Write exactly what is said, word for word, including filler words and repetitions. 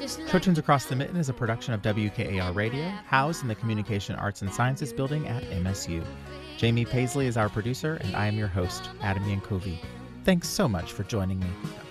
Short Tunes Across the Mitten is a production of W K A R Radio, housed in the Communication Arts and Sciences building at M S U. Jamie Paisley is our producer, and I am your host, Adam Yankovi. Thanks so much for joining me.